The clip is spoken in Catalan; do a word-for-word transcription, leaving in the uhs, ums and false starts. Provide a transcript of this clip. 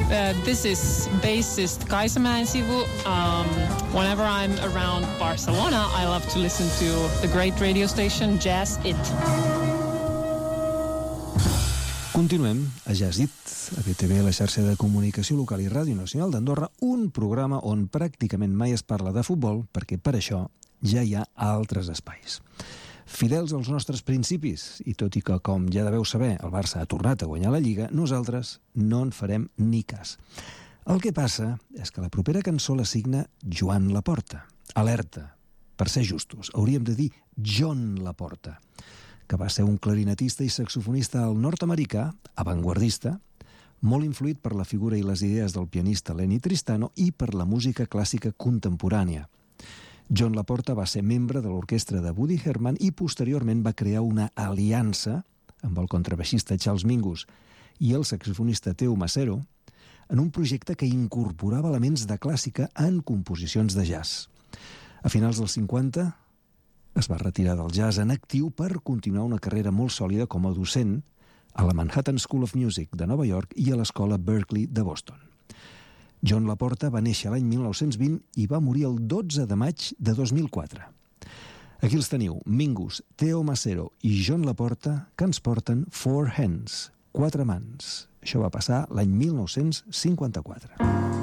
Uh, this is bassist Kaisa Mansivu. Um, whenever I'm around Barcelona, I love to listen to the great radio station Jazz It. Continuem a Jazz It, a B T V, la xarxa de comunicació local i Ràdio Nacional d'Andorra, un programa on pràcticament mai es parla de futbol, perquè per això ja hi ha altres espais. Fidels als nostres principis, i tot i que, com ja deveu saber, el Barça ha tornat a guanyar la Lliga, nosaltres no en farem ni cas. El que passa és que la propera cançó la signa Joan Laporta. Alerta, per ser justos, hauríem de dir John Laporta, que va ser un clarinetista i saxofonista nord-americà, avantguardista, molt influït per la figura i les idees del pianista Lenny Tristano i per la música clàssica contemporània. John Laporta va ser membre de l'orquestra de Woody Herman i posteriorment va crear una aliança amb el contrabaixista Charles Mingus i el saxofonista Teo Macero en un projecte que incorporava elements de clàssica en composicions de jazz. A finals dels cinquanta es va retirar del jazz en actiu per continuar una carrera molt sòlida com a docent a la Manhattan School of Music de Nova York i a l'escola Berklee de Boston. John Laporta va néixer l'any mil nou-cents vint i va morir el dotze de maig de dos mil quatre. Aquí els teniu, Mingus, Teo Macero i John Laporta, que ens porten Four Hands, quatre mans. Això va passar l'any mil nou-cents cinquanta-quatre.